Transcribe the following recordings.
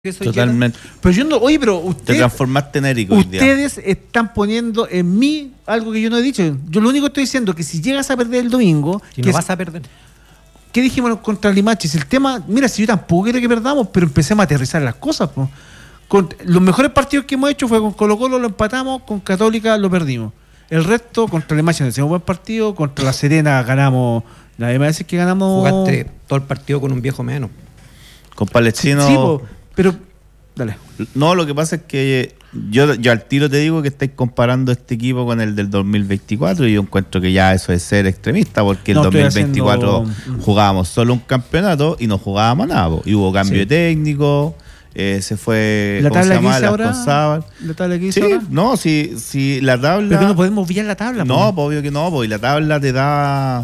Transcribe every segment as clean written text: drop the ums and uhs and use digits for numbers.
Totalmente. Pero yo no, oye, pero te transformaste en Eric hoy día. Ustedes están poniendo en mí algo que yo no he dicho. Yo lo único que estoy diciendo es que si llegas a perder el domingo, si no vas a perder. ¿Qué dijimos contra Limache? Si el tema, mira, si yo tampoco quiero que perdamos, pero empecemos a aterrizar las cosas, pues. Los mejores partidos que hemos hecho fue con Colo-Colo, lo empatamos, con Católica lo perdimos. El resto, contra Limache hicimos buen partido, contra La Serena ganamos, nadie me dice que ganamos. Jugaste todo el partido con un viejo menos. Con Palestino. Sí, pero dale. No, lo que pasa es que yo al tiro te digo que estáis comparando este equipo con el del 2024 y yo encuentro que ya eso es ser extremista, porque el 2024 jugábamos solo un campeonato y no jugábamos nada, y hubo cambio de técnico, se fue la tabla que hice ahora. La tabla que hice ahora. No, si la tabla. Pero no podemos obviar la tabla. No, obvio que no, y la tabla te da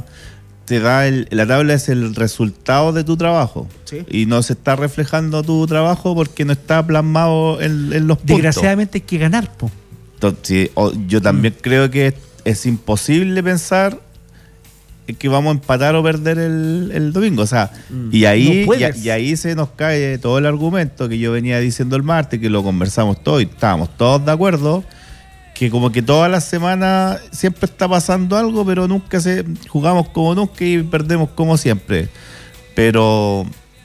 la tabla es el resultado de tu trabajo, ¿sí? Y no se está reflejando tu trabajo porque no está plasmado en los puntos. Desgraciadamente hay que ganar, po. Entonces, yo también creo que es imposible pensar que vamos a empatar o perder el domingo, o sea, y ahí se nos cae todo el argumento que yo venía diciendo el martes, que lo conversamos todos y estábamos todos de acuerdo, que como que todas las semanas siempre está pasando algo, pero nunca jugamos como nunca y perdemos como siempre. Pero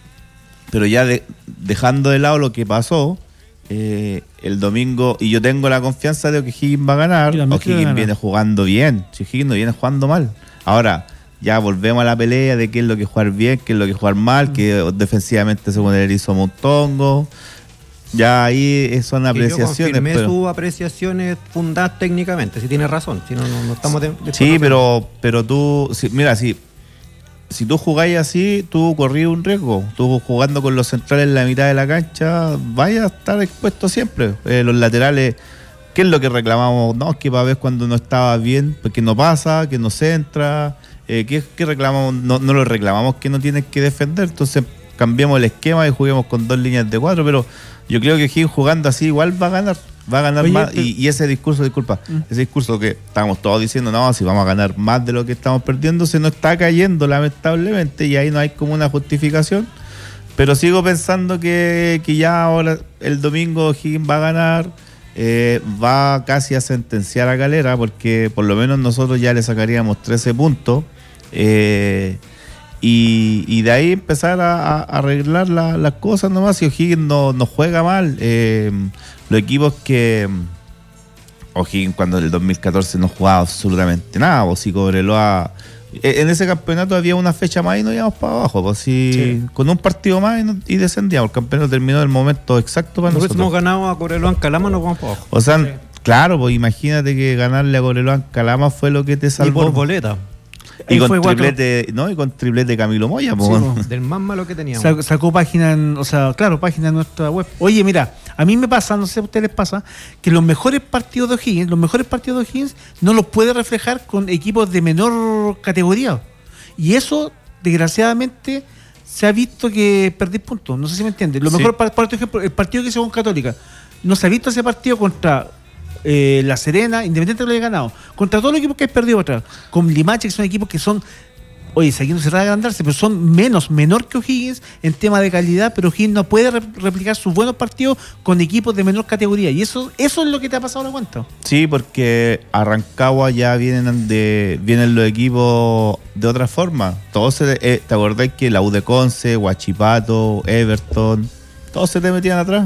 ya dejando de lado lo que pasó, el domingo, y yo tengo la confianza de que O'Higgins va a ganar. O'Higgins viene jugando bien, si O'Higgins no viene jugando mal. Ahora, ya volvemos a la pelea de qué es lo que jugar bien, qué es lo que jugar mal, que defensivamente según él hizo Montongo. Ya ahí son apreciaciones. Yo confirmé sus apreciaciones fundadas técnicamente, si tiene razón, si no estamos sí, pero tú, mira, si tú jugáis así, tú corrías un riesgo. Tú jugando con los centrales en la mitad de la cancha, vaya a estar expuesto siempre. Los laterales, ¿qué es lo que reclamamos? No, es que para ver cuando no estaba bien, porque no pasa, que no se entra. ¿Qué reclamamos? No lo reclamamos que no tienes que defender. Entonces cambiamos el esquema y juguemos con 2 líneas de 4, pero yo creo que O'Higgins jugando así igual va a ganar Oye, más. Y ese discurso, ese discurso que estamos todos diciendo, no, si vamos a ganar más de lo que estamos perdiendo, se nos está cayendo lamentablemente, y ahí no hay como una justificación. Pero sigo pensando que ya ahora el domingo O'Higgins va a ganar, va casi a sentenciar a Calera, porque por lo menos nosotros ya le sacaríamos 13 puntos. Y de ahí empezar a arreglar las cosas nomás. Si O'Higgins no juega mal, los equipos que O'Higgins cuando en el 2014 no jugaba absolutamente nada, o si Cobreloa en ese campeonato había una fecha más y no íbamos para abajo, pues sí. Con un partido más y descendíamos. El campeonato terminó en el momento exacto para nosotros. Hemos ganado a Cobreloa en Calama, nos vamos para abajo. O sea, claro, pues imagínate que ganarle a Cobreloa en Calama fue lo que te salvó. Y por boleta. Y con triplete Camilo Moya, sí, del más malo que teníamos. Sacó página página en nuestra web. Oye, mira, a mí me pasa, no sé si a ustedes les pasa, que los mejores partidos de O'Higgins no los puede reflejar con equipos de menor categoría. Y eso, desgraciadamente, se ha visto que perdís puntos. No sé si me entiendes. Lo mejor, por ejemplo, el partido que hizo con Católica, no se ha visto ese partido contra La Serena, Independiente que lo haya ganado, contra todos los equipos que hay perdido atrás, con Limache, que son equipos que son, oye, aquí no se trata de agrandarse, pero son menor que O'Higgins en tema de calidad, pero O'Higgins no puede replicar sus buenos partidos con equipos de menor categoría, y eso es lo que te ha pasado la cuenta. Sí, porque a Rancagua ya vienen los equipos de otra forma. Todos ¿te acordás que la U de Conce, Huachipato, Everton, todos se te metían atrás?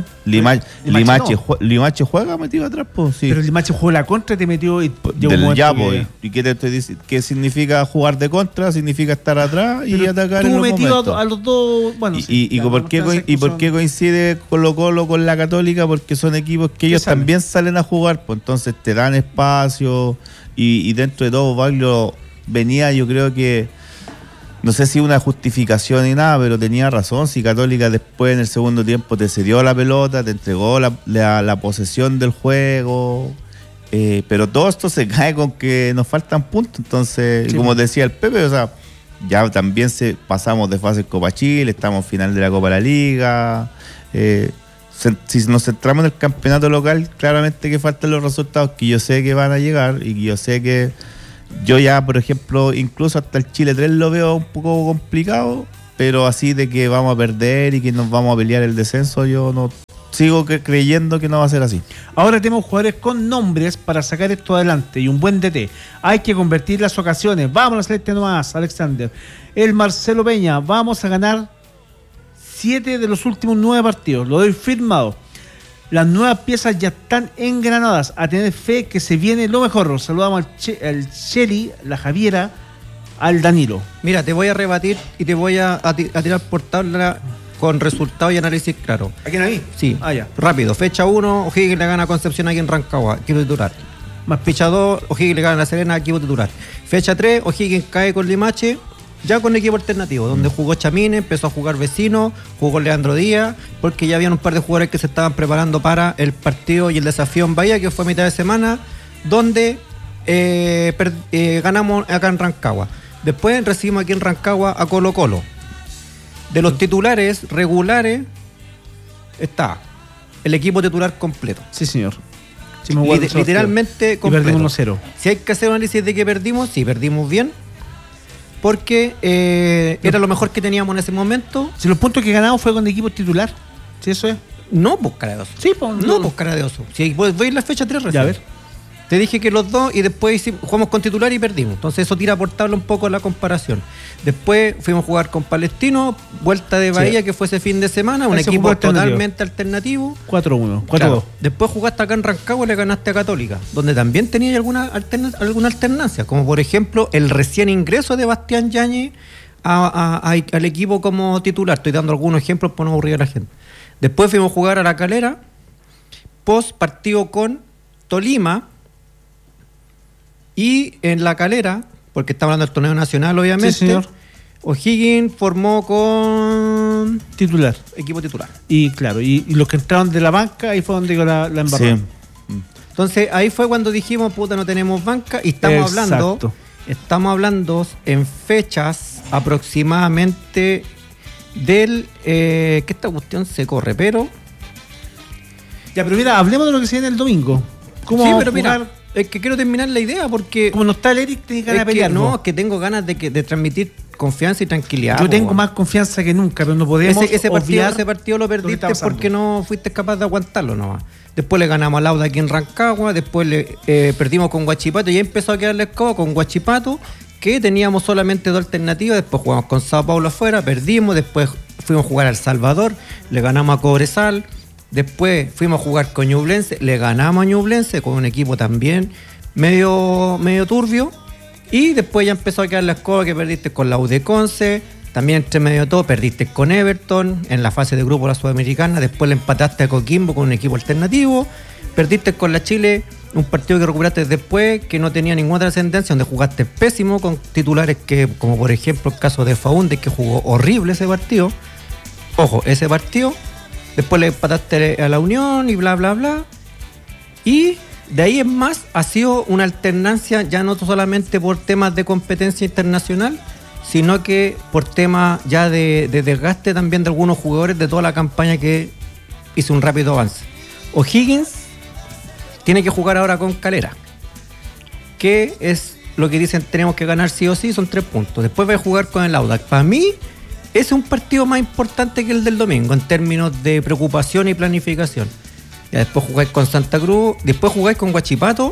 Limache juega metido atrás, pues sí. Pero Limache jugó la contra y te metió ¿y qué te estoy diciendo? ¿Qué significa jugar de contra? Significa estar atrás y atacar en los momentos. A los dos, bueno, ¿por qué coincide Colo-Colo con la Católica? Porque son equipos que ellos también salen a jugar, pues entonces te dan espacio y dentro de todo Baglio venía, yo creo que no sé si una justificación ni nada, pero tenía razón. Si Católica después en el segundo tiempo te cedió la pelota, te entregó la posesión del juego, pero todo esto se cae con que nos faltan puntos. Entonces, sí, como decía el Pepe, o sea, ya también pasamos de fase en Copa Chile, estamos en final de la Copa de la Liga. Si nos centramos en el campeonato local, claramente que faltan los resultados que yo sé que van a llegar y que yo sé que yo ya, por ejemplo, incluso hasta el Chile 3 lo veo un poco complicado, pero así de que vamos a perder y que nos vamos a pelear el descenso, yo no sigo creyendo que no va a ser así. Ahora tenemos jugadores con nombres para sacar esto adelante y un buen DT. Hay que convertir las ocasiones. Vamos a hacer este nomás, Alexander. El Marcelo Peña, vamos a ganar 7 de los últimos 9 partidos. Lo doy firmado. Las nuevas piezas ya están engranadas. A tener fe que se viene lo mejor. Saludamos al Cheli, la Javiera, al Danilo. Mira, te voy a rebatir y te voy a tirar por tabla con resultados y análisis claro. ¿A quién a mí? Sí, ya. Rápido. Fecha 1, O'Higgins le gana a Concepción aquí en Rancagua, equipo titular. Más fecha 2, O'Higgins le gana a La Serena, equipo titular. Fecha 3, O'Higgins cae con Limache, ya con equipo alternativo, donde jugó Chamine, empezó a jugar Vecino, jugó Leandro Díaz, porque ya habían un par de jugadores que se estaban preparando para el partido y el desafío en Bahía, que fue a mitad de semana, donde ganamos acá en Rancagua. Después recibimos aquí en Rancagua a Colo Colo. De los titulares regulares está el equipo titular completo. Sí, señor. Sí, Literalmente completo. Y perdimos 1-0. Si hay que hacer un análisis de que perdimos, sí, perdimos bien. Porque era lo mejor que teníamos en ese momento. Si los puntos que ganamos fue con equipo titular. ¿Sí eso es? No, pues cara de oso. Sí, pues. No, pues cara de oso. Si voy a ir la fecha 3 recién. Ya, a ver. Te dije que los dos y después jugamos con titular y perdimos. Entonces eso tira por tabla un poco la comparación. Después fuimos a jugar con Palestino, vuelta de Bahía, que fue ese fin de semana, un equipo totalmente alternativo. 4-1, 4-2. Claro. Después jugaste acá en Rancagua y le ganaste a Católica, donde también tenía alguna alternancia, como por ejemplo el recién ingreso de Bastián Yáñez al equipo como titular. Estoy dando algunos ejemplos para no aburrir a la gente. Después fuimos a jugar a La Calera, post partido con Tolima. Y en La Calera, porque estamos hablando del torneo nacional, obviamente, sí, señor. O'Higgins formó con titular. Equipo titular. Y claro, y los que entraron de la banca, ahí fue donde la embarró. Sí. Entonces ahí fue cuando dijimos, puta, no tenemos banca, y estamos hablando en fechas aproximadamente del que esta cuestión se corre, pero ya, pero mira, hablemos de lo que se viene el domingo. ¿Cómo sí, vamos pero a jugar? mira, es que quiero terminar la idea porque como no está el Eric, tiene ganas de pelear. No, es que tengo ganas de transmitir confianza y tranquilidad. Yo tengo más confianza que nunca, pero no podemos ese partido lo perdiste porque no fuiste capaz de aguantarlo nomás. Después le ganamos al Auda aquí en Rancagua, después perdimos con Huachipato y ahí empezó a quedarle escoba con Huachipato, que teníamos solamente 2 alternativas. Después jugamos con Sao Paulo afuera, perdimos, después fuimos a jugar a El Salvador, le ganamos a Cobresal. Después fuimos a jugar con Ñublense, le ganamos a Ñublense con un equipo también medio turbio. Y después ya empezó a quedar la escoba que perdiste con la U de Conce. También entre medio de todo perdiste con Everton en la fase de grupo de la Sudamericana. Después le empataste a Coquimbo con un equipo alternativo. Perdiste con la Chile, un partido que recuperaste después, que no tenía ninguna trascendencia, donde jugaste pésimo con titulares que, como por ejemplo el caso de Faúndez, que jugó horrible ese partido. Ojo, ese partido. Después le empataste a la Unión y bla, bla, bla. Y de ahí en más ha sido una alternancia ya no solamente por temas de competencia internacional, sino que por temas ya de desgaste también de algunos jugadores de toda la campaña que hizo un rápido avance. O'Higgins tiene que jugar ahora con Calera, que es lo que dicen tenemos que ganar sí o sí, son 3 puntos. Después va a jugar con el Audax. Para mí ese es un partido más importante que el del domingo en términos de preocupación y planificación. Ya después jugáis con Santa Cruz, después jugáis con Huachipato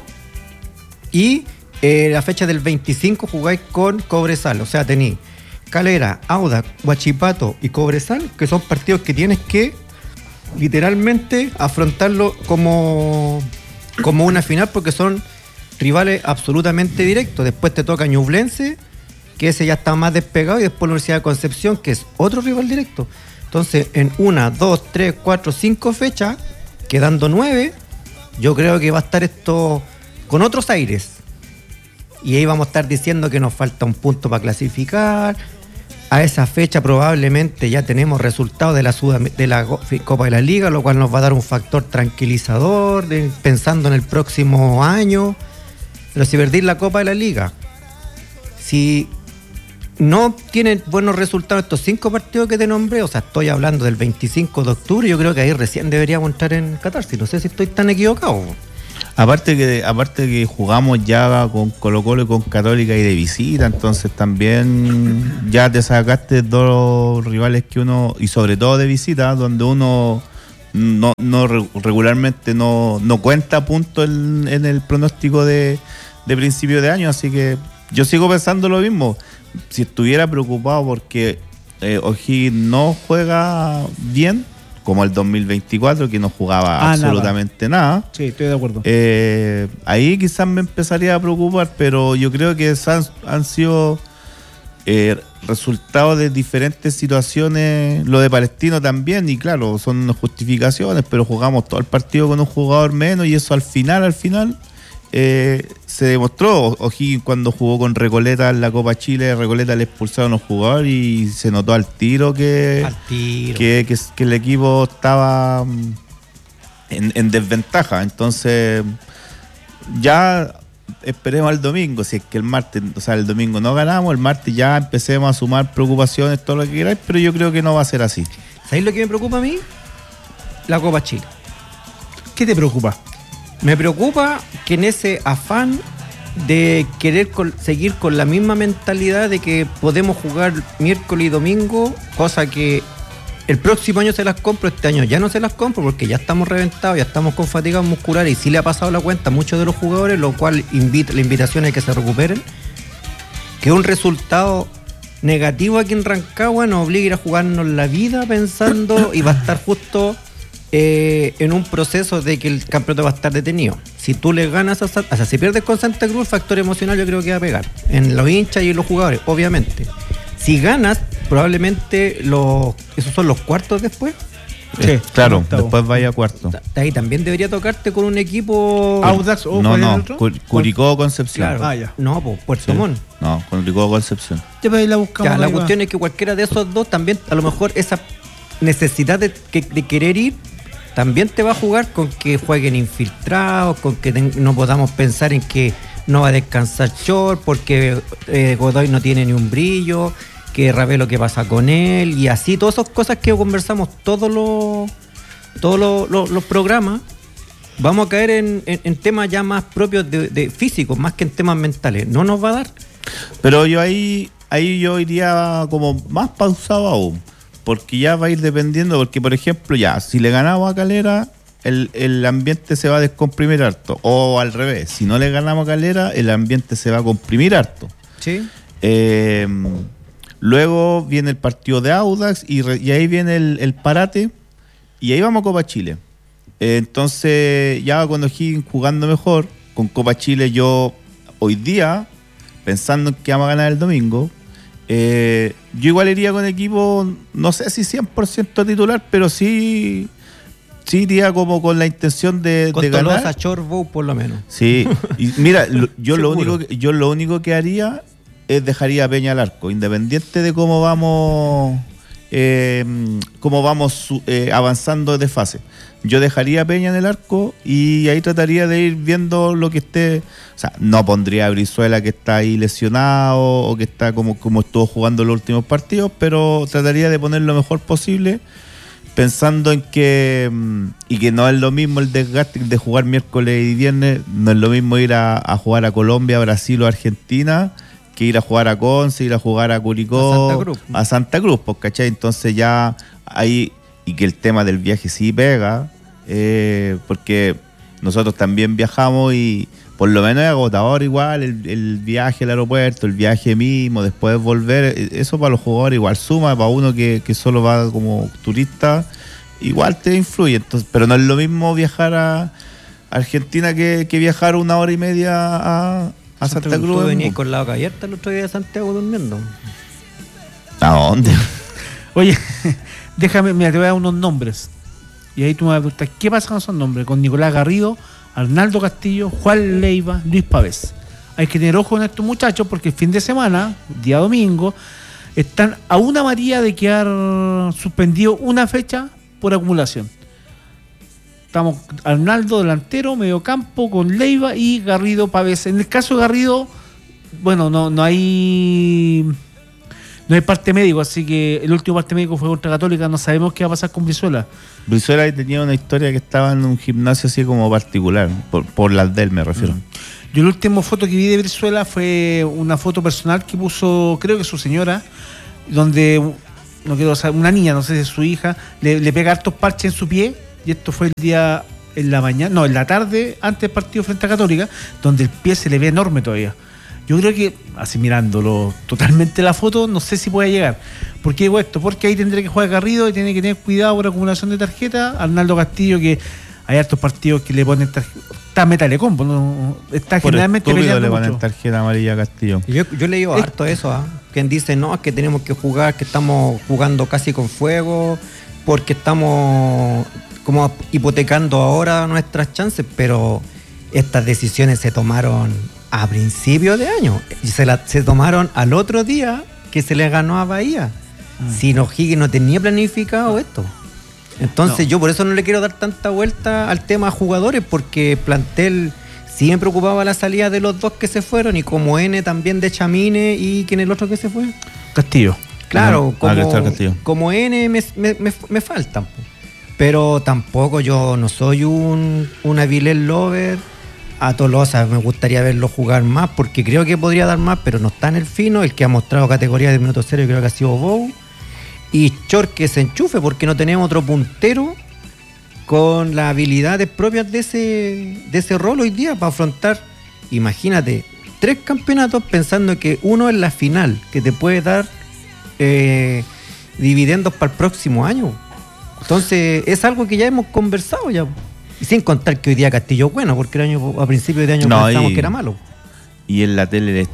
y la fecha del 25 jugáis con Cobresal. O sea, tenéis Calera, Audax, Huachipato y Cobresal, que son partidos que tienes que literalmente afrontarlo como una final, porque son rivales absolutamente directos. Después te toca Ñublense, que ese ya está más despegado, y después la Universidad de Concepción, que es otro rival directo. Entonces, en 1, 2, 3, 4, 5 fechas, quedando 9, yo creo que va a estar esto con otros aires. Y ahí vamos a estar diciendo que nos falta un punto para clasificar. A esa fecha probablemente ya tenemos resultados de la Copa de la Liga, lo cual nos va a dar un factor tranquilizador pensando en el próximo año. Pero si perdís la Copa de la Liga, si no tienen buenos resultados estos 5 partidos que te nombré, o sea, estoy hablando del 25 de octubre, yo creo que ahí recién deberíamos entrar en catarsis. No sé si estoy tan equivocado. Aparte que jugamos ya con Colo-Colo y con Católica y de visita, entonces también ya te sacaste dos rivales que uno, y sobre todo de visita, donde uno regularmente no cuenta puntos en el pronóstico de principio de año, así que yo sigo pensando lo mismo. Si estuviera preocupado porque O'Higgins no juega bien, como el 2024, que no jugaba absolutamente nada. Sí, estoy de acuerdo. Ahí quizás me empezaría a preocupar, pero yo creo que han sido resultados de diferentes situaciones, lo de Palestino también, y claro, son justificaciones, pero jugamos todo el partido con un jugador menos, y eso al final se demostró. O'Higgins cuando jugó con Recoleta en la Copa Chile, Recoleta le expulsaron a los jugadores y se notó al tiro que el equipo estaba en desventaja. Entonces ya esperemos al domingo, si es que el domingo no ganamos, el martes ya empecemos a sumar preocupaciones, todo lo que queráis, pero yo creo que no va a ser así. ¿Sabéis lo que me preocupa a mí? La Copa Chile. ¿Qué te preocupa? Me preocupa que en ese afán de querer seguir con la misma mentalidad de que podemos jugar miércoles y domingo, cosa que el próximo año se las compro, este año ya no se las compro porque ya estamos reventados, ya estamos con fatiga muscular y sí le ha pasado la cuenta a muchos de los jugadores, lo cual la invitación es que se recuperen. Que un resultado negativo aquí en Rancagua nos obliga a ir a jugarnos la vida pensando y va a estar justo en un proceso de que el campeonato va a estar detenido. Si tú le ganas si pierdes con Santa Cruz, el factor emocional yo creo que va a pegar en los hinchas y en los jugadores, obviamente. Si ganas, probablemente esos son los cuartos después. Sí, claro, después vaya a cuarto. Ahí también debería tocarte con un equipo Audax o Curicó o Concepción. Claro. No, pues Puerto Montt. No, Curicó o Concepción. La cuestión es que cualquiera de esos dos también, a lo mejor esa necesidad de querer ir también te va a jugar con que jueguen infiltrados, con que no podamos pensar en que no va a descansar Chor porque Godoy no tiene ni un brillo, que Ravelo qué pasa con él, y así todas esas cosas que conversamos todos los programas. Vamos a caer en temas ya más propios de físicos, más que en temas mentales. No nos va a dar. Pero yo ahí yo iría como más pausado aún, porque ya va a ir dependiendo, porque por ejemplo ya, si le ganamos a Calera, el ambiente se va a descomprimir harto, o al revés, si no le ganamos a Calera, el ambiente se va a comprimir harto. Sí. Luego viene el partido de Audax y ahí viene el parate, y ahí vamos a Copa Chile. Entonces ya cuando O'Higgins jugando mejor, con Copa Chile yo hoy día, pensando en que vamos a ganar el domingo, yo igual iría con equipo, no sé si 100% titular, pero sí iría como con la intención de ganar. Con Chorbo por lo menos. Sí, y mira, yo lo único que haría es dejaría a Peña al arco, independiente de cómo vamos avanzando de fase. Yo dejaría a Peña en el arco y ahí trataría de ir viendo lo que esté. O sea, no pondría a Brizuela, que está ahí lesionado o que está como estuvo jugando los últimos partidos, pero trataría de poner lo mejor posible, pensando en que no es lo mismo el desgaste de jugar miércoles y viernes. No es lo mismo ir a jugar a Colombia, Brasil o Argentina que ir a jugar a Conce, ir a jugar a Curicó, a Santa Cruz, pues, ¿cachai? Entonces ya ahí, y que el tema del viaje sí pega, porque nosotros también viajamos y por lo menos es agotador igual el viaje al aeropuerto, el viaje mismo, después volver, eso para los jugadores igual suma, para uno que solo va como turista, igual te influye. Entonces, pero no es lo mismo viajar a Argentina que viajar 1 hora y media a Santa Cruz. Tú venías con la boca abierta el otro día de Santiago durmiendo. ¿A dónde? Oye, déjame, mira, te voy a dar unos nombres. Y ahí tú me vas a preguntar, ¿qué pasa con esos nombres? Con Nicolás Garrido, Arnaldo Castillo, Juan Leiva, Luis Pavés. Hay que tener ojo con estos muchachos porque el fin de semana, día domingo, están a una María de quedar suspendido una fecha por acumulación. Estamos Arnaldo delantero, mediocampo con Leiva y Garrido Pavés. En el caso de Garrido, bueno, no hay No hay parte médico, así que el último parte médico fue contra Católica. No sabemos qué va a pasar con Brizuela. Brizuela tenía una historia que estaba en un gimnasio así como particular, por las de él me refiero. Yo la última foto que vi de Brizuela fue una foto personal que puso, creo que su señora, donde, no quiero saber, una niña, no sé si es su hija, le pega hartos parches en su pie, y esto fue el día, en la tarde, antes del partido frente a Católica, donde el pie se le ve enorme todavía. Yo creo que, así mirándolo totalmente la foto, no sé si puede llegar. ¿Por qué digo esto? Porque ahí tendré que jugar Garrido y tiene que tener cuidado por acumulación de tarjeta. Arnaldo Castillo, que hay hartos partidos que le ponen tarjeta. Está Metalecom, ¿no? Está por generalmente peleando le ponen mucho. Tarjeta amarilla a Castillo. Yo leí harto eso, quien dice, no, es que tenemos que jugar, que estamos jugando casi con fuego, porque estamos como hipotecando ahora nuestras chances, pero estas decisiones se tomaron a principio de año y se tomaron al otro día que se le ganó a Bahía. Si O'Higgins no tenía planificado esto. Entonces yo por eso no le quiero dar tanta vuelta al tema jugadores, porque plantel sí me preocupaba la salida de los dos que se fueron, y como N también de Chamine, y ¿quién es el otro que se fue? Castillo. Claro, como N me faltan. Pero tampoco yo no soy un Avilés lover. A Tolosa me gustaría verlo jugar más, porque creo que podría dar más, pero no está en el fino. El que ha mostrado categoría de minuto cero, yo creo que ha sido Bou. Y Chor que se enchufe, porque no tenemos otro puntero con las habilidades propias de ese rol hoy día para afrontar, imagínate, 3 campeonatos, pensando que uno es la final, que te puede dar dividendos para el próximo año. Entonces es algo que ya hemos conversado ya. Y sin contar que hoy día Castillo es bueno, porque a principios de año pensamos que era malo. Y en la tele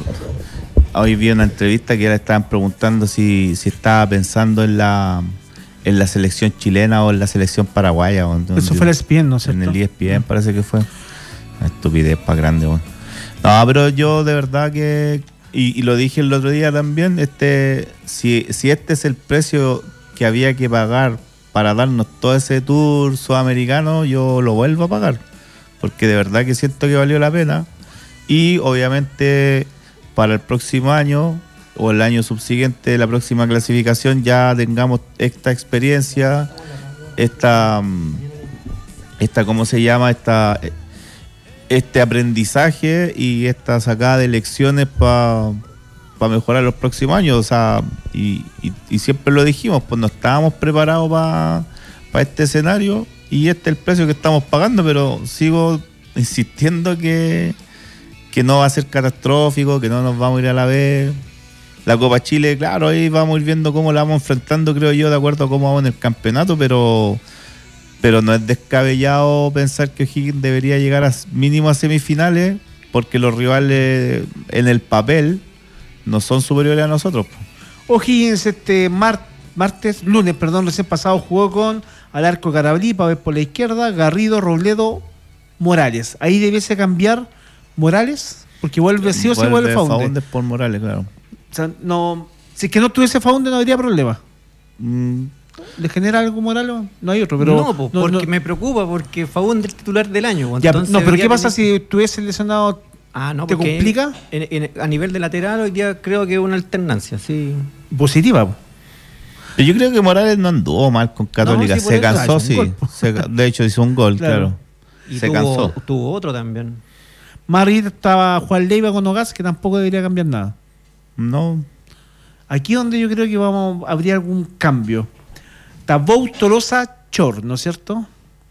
hoy vi una entrevista que le estaban preguntando si estaba pensando en la selección chilena o en la selección paraguaya. Eso fue el ESPN, ¿no es cierto? En el ESPN parece que fue. Una estupidez para grande. Bueno. No, pero yo de verdad que, y lo dije el otro día también, si este es el precio que había que pagar para darnos todo ese tour sudamericano, yo lo vuelvo a pagar, porque de verdad que siento que valió la pena. Y obviamente para el próximo año o el año subsiguiente, la próxima clasificación, ya tengamos esta experiencia, ¿cómo se llama? Este aprendizaje y esta sacada de lecciones para mejorar los próximos años. O sea, y siempre lo dijimos, pues no estábamos preparados para este escenario, y este es el precio que estamos pagando, pero sigo insistiendo que no va a ser catastrófico, que no nos vamos a ir a la vez. La Copa Chile, claro, ahí vamos a ir viendo cómo la vamos enfrentando, creo yo, de acuerdo a cómo vamos en el campeonato, pero no es descabellado pensar que O'Higgins debería llegar mínimo a semifinales, porque los rivales en el papel no son superiores a nosotros. O'Higgins lunes, recién pasado jugó con Alarco Carabalí, para ver por la izquierda, Garrido, Robledo, Morales. Ahí debiese cambiar Morales, porque vuelve sí o sí vuelve Faúndez por Morales, claro. O sea, no, si es que no tuviese Faúndez no habría problema. ¿Le genera algo Morales? No hay otro, pero porque me preocupa, porque Faúndez es el titular del año. Ya, no, pero ¿qué pasa si tuviese lesionado? ¿Te complica? A nivel de lateral hoy día creo que es una alternancia, sí. Positiva. Pero yo creo que Morales no anduvo mal con Católica, no, sí, se cansó, sí. De hecho hizo un gol, claro. Y se cansó. Tuvo otro también. Madrid estaba Juan Leiva con Ogas, que tampoco debería cambiar nada. No. Aquí donde yo creo que habría algún cambio. Tabou, Tolosa, Chor, ¿no es cierto?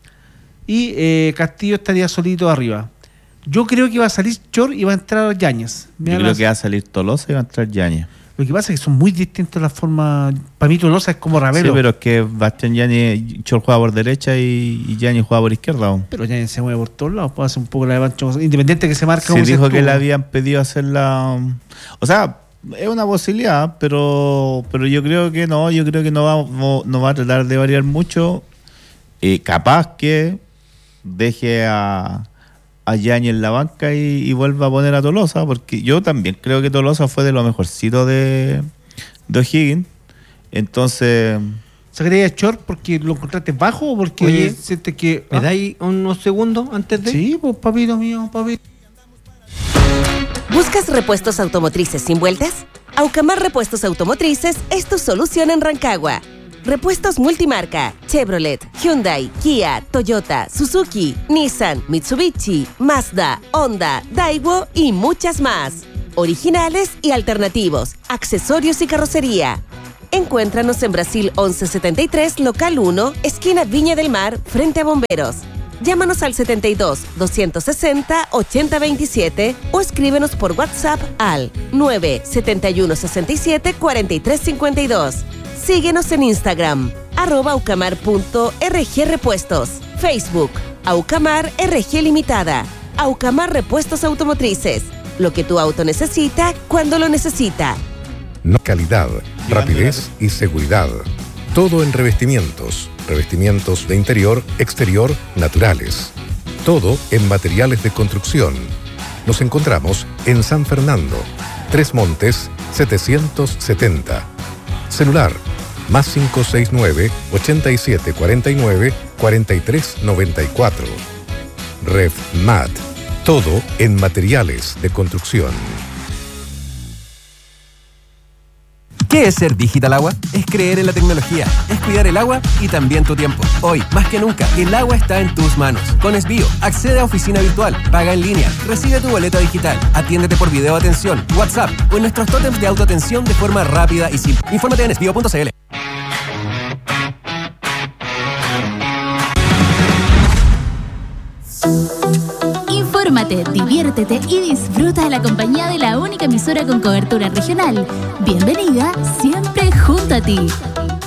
Y Castillo estaría solito arriba. Yo creo que va a salir Chor y va a entrar Yáñez. Yo creo que va a salir Tolosa y va a entrar Yáñez. Lo que pasa es que son muy distintas las formas. Para mí Tolosa es como Ravelo. Sí, pero es que Bastián Yáñez, Chor juega por derecha y Yáñez juega por izquierda. Pero Yáñez se mueve por todos lados, puede hacer un poco la de Pancho, independiente que se marca. Se dijo que le habían pedido hacerla. O sea, es una posibilidad, pero yo creo que no. Yo creo que no va a tratar de variar mucho. Capaz que deje a Yáñez en la banca y vuelva a poner a Tolosa, porque yo también creo que Tolosa fue de lo mejorcito de O'Higgins. Entonces, ¿sacaría Chor porque lo encontraste bajo o porque sientes que... ¿Me dais unos segundos antes de...? Sí, pues papito mío, papito. ¿Buscas repuestos automotrices sin vueltas? Aucamar Repuestos Automotrices es tu solución en Rancagua. Repuestos multimarca, Chevrolet, Hyundai, Kia, Toyota, Suzuki, Nissan, Mitsubishi, Mazda, Honda, Daewoo y muchas más. Originales y alternativos, accesorios y carrocería. Encuéntranos en Brasil 1173, local 1, esquina Viña del Mar, frente a Bomberos. Llámanos al 72 260 8027 o escríbenos por WhatsApp al 971 67 4352. Síguenos en Instagram, @aucamar.rgrepuestos. Facebook, Aucamar RG Limitada. Aucamar Repuestos Automotrices. Lo que tu auto necesita, cuando lo necesita. Calidad, rapidez y seguridad. Todo en revestimientos. Revestimientos de interior, exterior, naturales. Todo en materiales de construcción. Nos encontramos en San Fernando, Tres Montes, 770. Celular, +569 8749 4394. RevMat. Todo en materiales de construcción. ¿Qué es ser Digital Agua? Es creer en la tecnología, es cuidar el agua y también tu tiempo. Hoy, más que nunca, el agua está en tus manos. Con Esbio, accede a oficina virtual, paga en línea, recibe tu boleta digital, atiéndete por video atención, WhatsApp o en nuestros tótems de autoatención de forma rápida y simple. Infórmate en esbio.cl. Infórmate, diviértete y disfruta de la compañía de la única emisora con cobertura regional. Bienvenida, siempre junto a ti.